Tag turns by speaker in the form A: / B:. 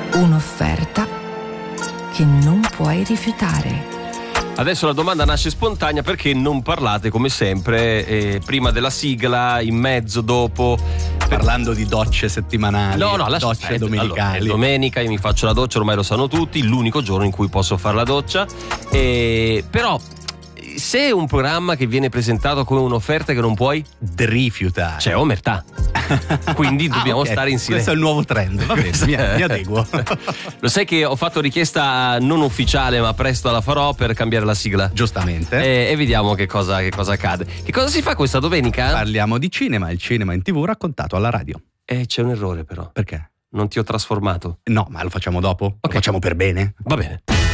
A: Un'offerta che non puoi rifiutare.
B: Adesso la domanda nasce spontanea: perché non parlate come sempre prima della sigla, in mezzo, dopo?
C: Parlando di docce settimanali,
B: No,
C: docce domenicali.
B: Allora, è domenica, io mi faccio la doccia, ormai lo sanno tutti, l'unico giorno in cui posso fare la doccia. Però se è un programma che viene presentato come un'offerta che non puoi
C: rifiutare,
B: c'è omertà. Quindi dobbiamo stare in silenzio.
C: Questo è il nuovo trend, va bene, mi adeguo.
B: Lo sai che ho fatto richiesta non ufficiale, ma presto la farò per cambiare la sigla.
C: Giustamente.
B: E vediamo che cosa accade. Che cosa si fa questa domenica?
C: Parliamo di cinema, il cinema in TV raccontato alla radio.
B: C'è un errore però.
C: Perché?
B: Non ti ho trasformato.
C: No, ma lo facciamo dopo?
B: Ok.
C: Lo facciamo per bene?
B: Va bene.